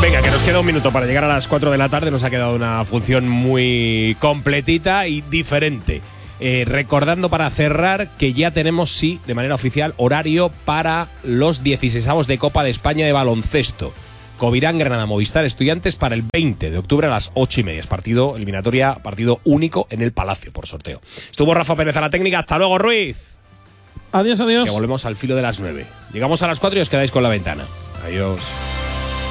Venga, que nos queda un minuto para llegar a las 4 de la tarde. Nos ha quedado una función muy completita y diferente. Recordando para cerrar que ya tenemos, sí, de manera oficial, horario para los 16avos de Copa de España de baloncesto. Covirán Granada Movistar Estudiantes para el 20 de octubre a las 8:30. Es partido eliminatoria, partido único en el Palacio por sorteo. Estuvo Rafa Pérez a la técnica. Hasta luego, Ruiz. Adiós, adiós. Que volvemos al filo de las 9. Llegamos a las 4 y os quedáis con La Ventana. Adiós.